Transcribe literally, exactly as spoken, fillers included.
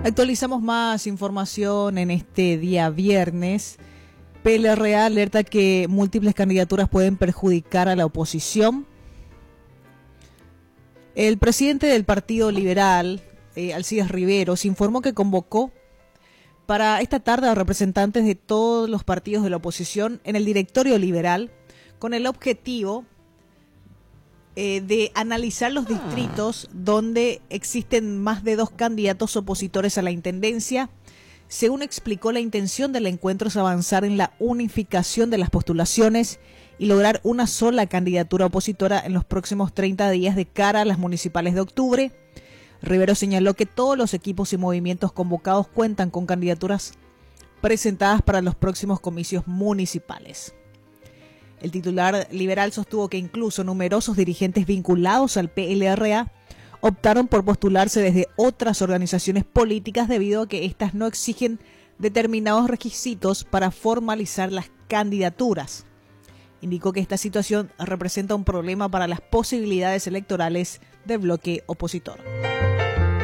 Actualizamos más información en este día viernes. P L R A alerta que múltiples candidaturas pueden perjudicar a la oposición. El presidente del Partido Liberal, eh, Alcides Riveros, informó que convocó para esta tarde a representantes de todos los partidos de la oposición en el directorio liberal con el objetivo eh, de analizar los distritos donde existen más de dos candidatos opositores a la intendencia. Según explicó, la intención del encuentro es avanzar en la unificación de las postulaciones y lograr una sola candidatura opositora en los próximos treinta días de cara a las municipales de octubre. Rivero señaló que todos los equipos y movimientos convocados cuentan con candidaturas presentadas para los próximos comicios municipales. El titular liberal sostuvo que incluso numerosos dirigentes vinculados al P L R A optaron por postularse desde otras organizaciones políticas debido a que éstas no exigen determinados requisitos para formalizar las candidaturas. Indicó que esta situación representa un problema para las posibilidades electorales del bloque opositor.